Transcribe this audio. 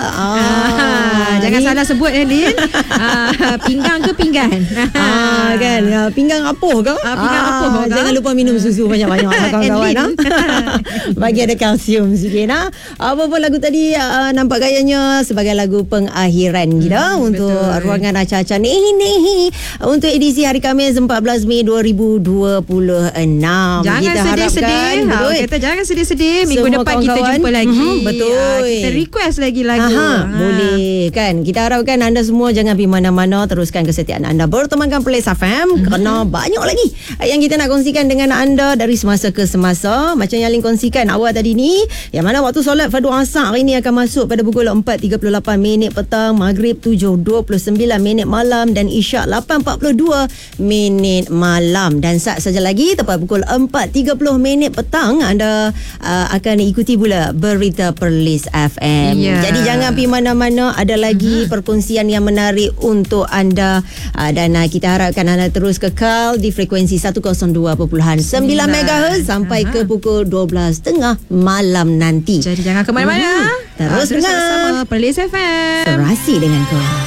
Jangan salah sebut Lin. Pinggang ke pinggan? Kan, pinggang apuh ke? Pinggang apuh ke? Jangan lupa minum susu banyak-banyak kawan-kawan. Bagi ada kalsium sikit. Apa pun lagu tadi nampak gayanya sebagai lagu pengakhiran kita untuk ruangan Aca-Aca ni untuk edisi hari Khamis 14 Mei 2026. Jangan kita sedih-sedih. Kata jangan sedih-sedih. Minggu semua depan kita jumpa lagi. Betul. Kita request lagi lagu. Boleh kan. Kita harapkan anda semua jangan pergi mana-mana, teruskan kesetiaan anda bertemankan Plays FM kerana banyak lagi yang kita nak kongsikan dengan anda dari semasa ke semasa. Macam yang Lin kongsikan awal tadi ni, yang mana waktu solat fardu asar hari ni akan masuk pada pukul 4.38 petang, Maghrib 7.29 malam dan Isyak 8.42 malam. Dan saja lagi tepat pukul 4.30 petang anda akan ikuti pula berita Perlis FM. Jadi jangan pergi mana-mana, ada lagi perkongsian yang menarik untuk anda dan kita harapkan anda terus kekal di frekuensi 102.9 MHz sampai ke pukul 12.30 malam nanti. Jadi jangan ke mana-mana. Terus dengar bersama Perlis FM. Serasi dengan kau.